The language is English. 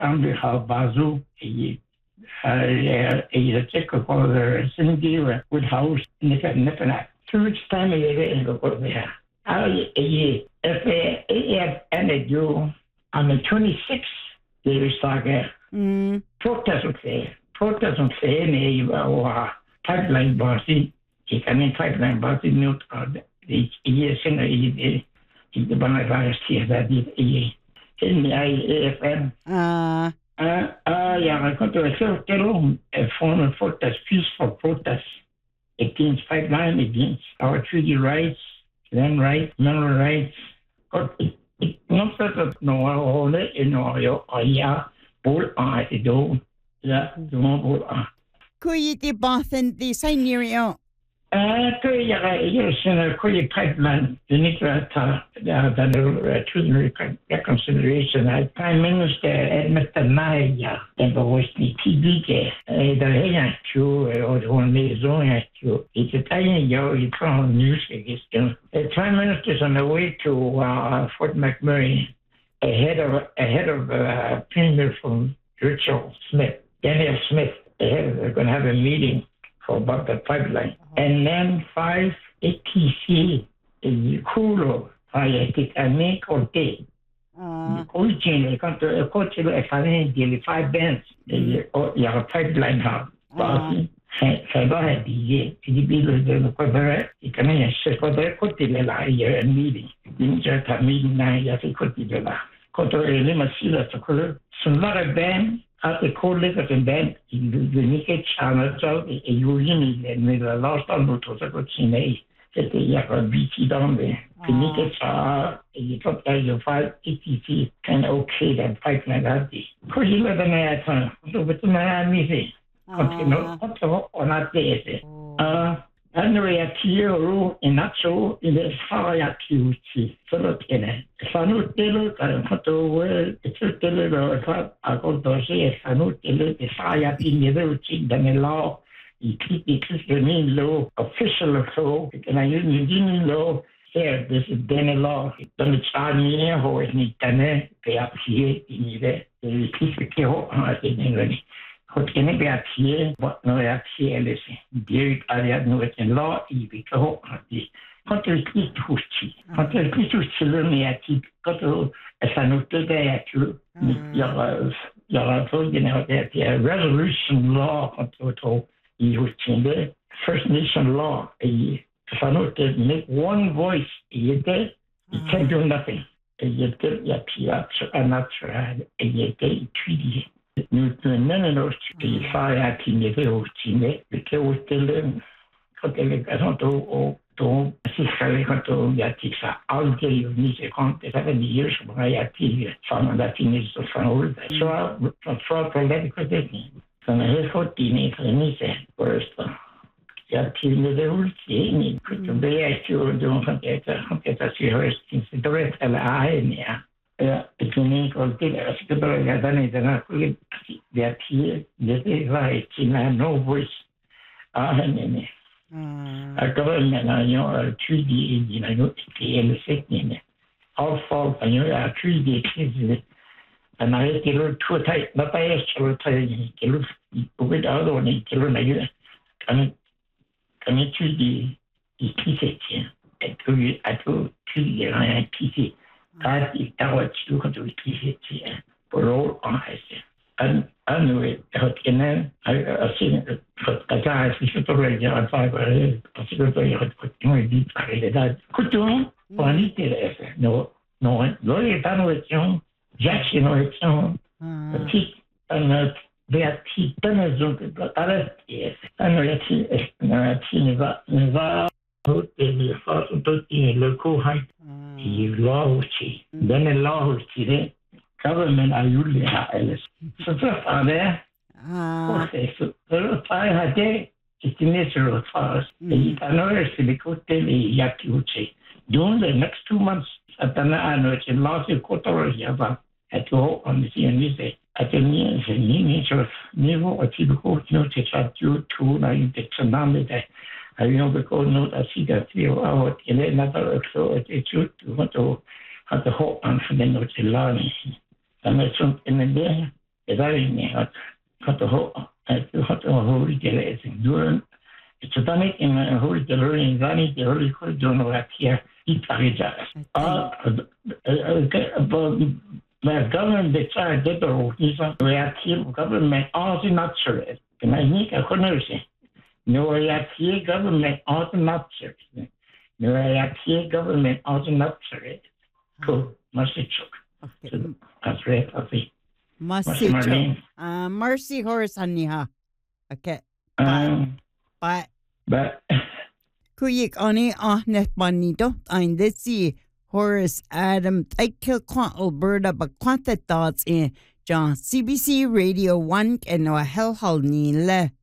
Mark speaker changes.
Speaker 1: Ambi Bazu, a check for the Cindy Woodhouse, Nippana. 2 weeks time, a go there. If ended you on the 26th, they were talking. Protest on say, pipeline bossy, he can in pipeline bossy note of the year singer, the Banavirus here that is in the IAFM. I got to a form of protest, peaceful protest against pipeline, against our treaty rights, land rights, mineral rights. Not that no, all it in oil, or yeah, bull on the door. Yeah, the one bull on.
Speaker 2: Could you debauch the scenario?
Speaker 1: Could pipeline, the Nicaragua, the Truth Reconciliation, Prime Minister Edmund Naya, and the Western TV, the Hayan Chu, or the one maison Chu. It's a tiny young news against them. The Prime Minister is on the way to Fort McMurray, ahead of Premier from Richard Smith, Daniel Smith. They're going to have a meeting about the pipeline. And then 5 ATC, Kulo, Ame Corte. Origin, come to a coach of a 5 bands. You have a pipeline house. Saba had the year. The bill is the Quabaret. You can say for the Cotilla here and meeting. You just have meeting now, you have a Cotilla. Coto Elimasila to color. Some lot of bands. At the cold liquor and then the naked channel, a union and with a lost almost was a good scene. That they have a beachy down there. The naked channel, you got your 5 ATC, kind of okay, that pipeline that day. Could you let them at time? So, but my music, continue on that day. Anyway, at you in that show, in the Sarayaki, Philippine. Sanu Tiller, it's a Tiller, I go to say, Sanu Tiller, the Sarayaki, never cheat than a law. You keep the name law, official so, and I use the law. Here, this is Danny law. Don't charge me, who is Nitane, pay up here, in the keep the kill, I think, already. What can it be at here? What no at here? Listen, dear, I had no it in law, you be to hope at the country to Huchi. Country to children at it, got to a son to there to your told you know that the resolution law to you change First Nation law. A son to make one voice, you can't do nothing. You get your PR, and that's right, and you get treaty. Nous tenons les fires qui n'étaient au ciné, et qui ont été quand les gens ont si fallait quand on y a dit ça, all day you need to count the 7 years when I had to found that he needs to find so for political business. So I have 14 years first. Ja, till det ultimi, kuto be io do fantetta si resti se dovete la aenia. Quindi col dire che però la danesa qui di atti di vai in no voice nene. A government io tudi di no che le settimane. All fall io tudi che and I get a two type, not by a sort of time, with other one, can you choose the pieces here? I do 2 years, pieces. That is our two hundred pieces here for all on us. And anyway, I seen the guys, we should already have 5 possibility of putting deep that could do one no, Lori Dano, Jackson or its own. And they are done as other yes. And we have local height. You law, then a law, government are usually Alice. So just are there. Okay, so the fire had day, it's the natural fires. You can always be good daily Yakuchi. During the next 2 months, at the Nano, it's in last quarter at all on the CNC. At the means of Nivo, a typical notice at you to the tsunami that I know because not a cigar feel out in another so it's you to want to have the hope and for the note learning. And it's in the day, Edarini Hato Holy Gelating Duran. It's a Danik in a Holy Delorin, Dani, the Holy Corridor of here, Iparija. The government decided that we are here, government also not sure. And I think I couldn't say. No, we are here, government also not sure. No, we are here, government also not sure. Cool, must be true. That's right, I think.
Speaker 2: Mercy, Mercy Horace Aniha. Okay. But Kuyik Ani Ahnet Bonito, I'm this year. Horace Adam, I kill Quant Alberta, but Quanta thoughts in John CBC Radio 1 and no hell hole ni le.